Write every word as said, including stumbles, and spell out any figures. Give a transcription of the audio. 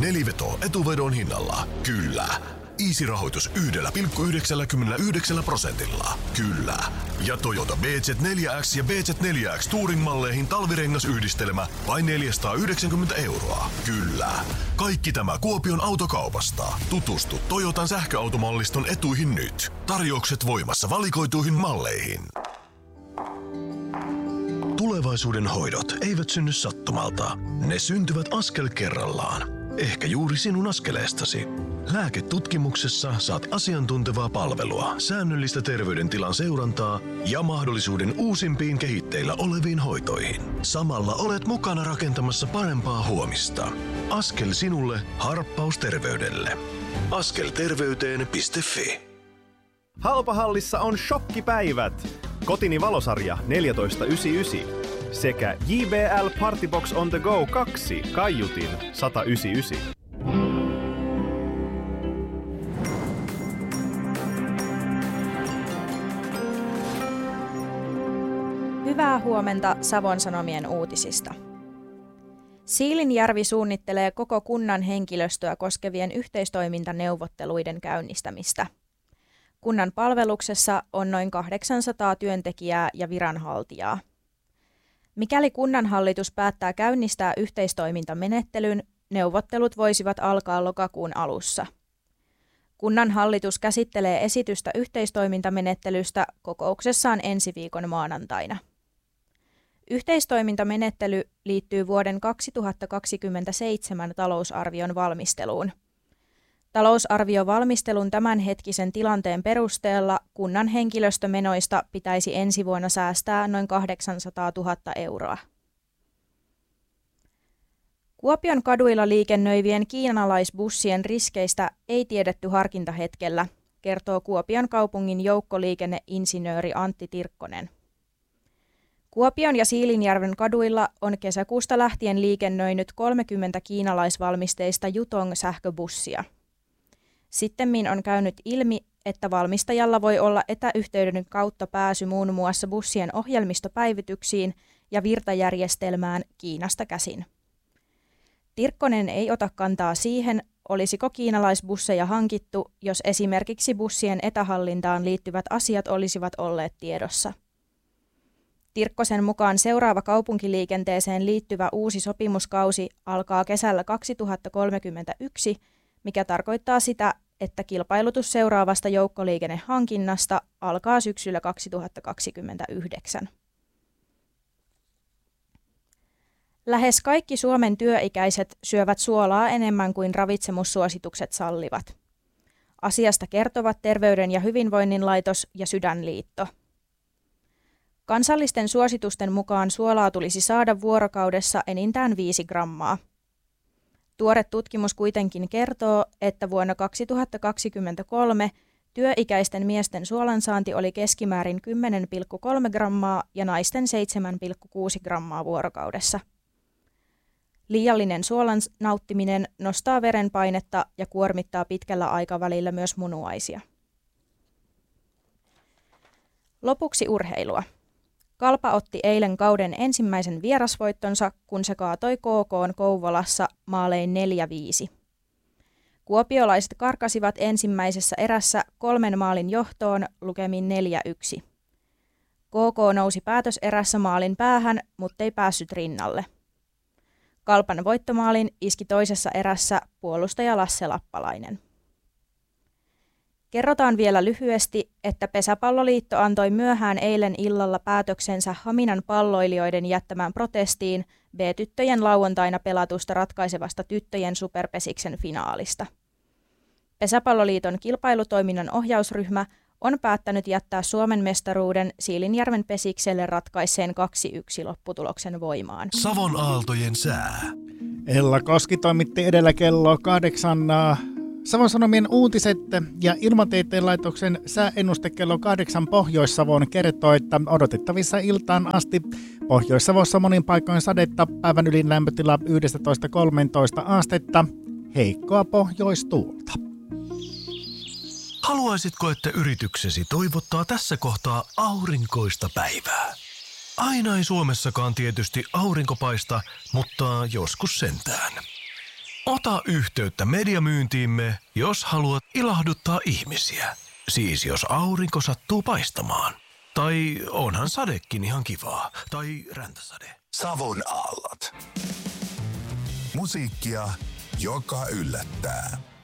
neliveto etuvedon hinnalla. Kyllä. Easy-rahoitus yhdellä pilkku yhdeksänkymmentäyhdeksän prosentilla. Kyllä. Ja Toyota B Z neljä X ja B Z neljä X Touring-malleihin talvirengasyhdistelmä vain neljäsataayhdeksänkymmentä euroa. Kyllä. Kaikki tämä Kuopion autokaupasta. Tutustu Toyotan sähköautomalliston etuihin nyt. Tarjoukset voimassa valikoituihin malleihin. Tulevaisuuden hoidot eivät synny sattumalta. Ne syntyvät askel kerrallaan. Ehkä juuri sinun askeleestasi. Lääketutkimuksessa saat asiantuntevaa palvelua, säännöllistä terveydentilan seurantaa ja mahdollisuuden uusimpiin kehitteillä oleviin hoitoihin. Samalla olet mukana rakentamassa parempaa huomista. Askel sinulle, harppaus terveydelle. askelterveyteen piste fi. Halpahallissa on shokkipäivät. Kotini valosarja neljätoista yhdeksänkymmentäyhdeksän sekä J B L Partybox on the go kaksi kaiutin sata yhdeksänkymmentäyhdeksän. Hyvää huomenta Savon Sanomien uutisista. Siilinjärvi suunnittelee koko kunnan henkilöstöä koskevien yhteistoimintaneuvotteluiden käynnistämistä. Kunnan palveluksessa on noin kahdeksansataa työntekijää ja viranhaltijaa. Mikäli kunnanhallitus päättää käynnistää yhteistoimintamenettelyn, neuvottelut voisivat alkaa lokakuun alussa. Kunnanhallitus käsittelee esitystä yhteistoimintamenettelystä kokouksessaan ensi viikon maanantaina. Yhteistoimintamenettely liittyy vuoden kaksituhattakaksikymmentäseitsemän talousarvion valmisteluun. Talousarviovalmistelun tämänhetkisen tilanteen perusteella kunnan henkilöstömenoista pitäisi ensi vuonna säästää noin kahdeksansataatuhatta euroa. Kuopion kaduilla liikennöivien kiinalaisbussien riskeistä ei tiedetty harkintahetkellä, kertoo Kuopion kaupungin joukkoliikenneinsinööri Antti Tirkkonen. Kuopion ja Siilinjärven kaduilla on kesäkuusta lähtien liikennöinyt kolmekymmentä kiinalaisvalmisteista Yutong-sähköbussia. Sittemmin on käynyt ilmi, että valmistajalla voi olla etäyhteyden kautta pääsy muun muassa bussien ohjelmistopäivityksiin ja virtajärjestelmään Kiinasta käsin. Tirkkonen ei ota kantaa siihen, olisiko kiinalaisbusseja hankittu, jos esimerkiksi bussien etähallintaan liittyvät asiat olisivat olleet tiedossa. Tirkkosen mukaan seuraava kaupunkiliikenteeseen liittyvä uusi sopimuskausi alkaa kesällä kaksituhattakolmekymmentäyksi, mikä tarkoittaa sitä, että kilpailutus seuraavasta joukkoliikennehankinnasta alkaa syksyllä kaksituhattakaksikymmentäyhdeksän. Lähes kaikki Suomen työikäiset syövät suolaa enemmän kuin ravitsemussuositukset sallivat. Asiasta kertovat Terveyden ja hyvinvoinnin laitos ja Sydänliitto. Kansallisten suositusten mukaan suolaa tulisi saada vuorokaudessa enintään viisi grammaa. Tuore tutkimus kuitenkin kertoo, että vuonna kaksituhattakaksikymmentäkolme työikäisten miesten suolansaanti oli keskimäärin kymmenen pilkku kolme grammaa ja naisten seitsemän pilkku kuusi grammaa vuorokaudessa. Liiallinen suolan nauttiminen nostaa verenpainetta ja kuormittaa pitkällä aikavälillä myös munuaisia. Lopuksi urheilua. Kalpa otti eilen kauden ensimmäisen vierasvoittonsa, kun se kaatoi K K:n Kouvolassa maalein neljä viisi. Kuopiolaiset karkasivat ensimmäisessä erässä kolmen maalin johtoon lukemin neljä yksi. K K nousi päätöserässä maalin päähän, mutta ei päässyt rinnalle. Kalpan voittomaalin iski toisessa erässä puolustaja Lasse Lappalainen. Kerrotaan vielä lyhyesti, että Pesäpalloliitto antoi myöhään eilen illalla päätöksensä Haminan palloilijoiden jättämään protestiin B-tyttöjen lauantaina pelatusta ratkaisevasta tyttöjen superpesiksen finaalista. Pesäpalloliiton kilpailutoiminnan ohjausryhmä on päättänyt jättää Suomen mestaruuden Siilinjärven pesikselle ratkaisseen kaksi yksi lopputuloksen voimaan. Savon aaltojen sää. Ella Koski toimitti edellä kello kahdeksan Savon Sanomien uutiset ja Ilmatieteen laitoksen sääennuste kello kahdeksan Pohjois-Savon kertoo, että odotettavissa iltaan asti Pohjois-Savossa monin paikoin sadetta, päivän ylin lämpötila yksitoista kolmetoista astetta, heikkoa pohjoistuulta. Haluaisitko, että yrityksesi toivottaa tässä kohtaa aurinkoista päivää? Aina ei Suomessakaan tietysti aurinko paista, mutta joskus sentään. Ota yhteyttä mediamyyntiimme, jos haluat ilahduttaa ihmisiä. Siis jos aurinko sattuu paistamaan. Tai onhan sadekin ihan kivaa. Tai räntäsade. Savon aallot. Musiikkia, joka yllättää.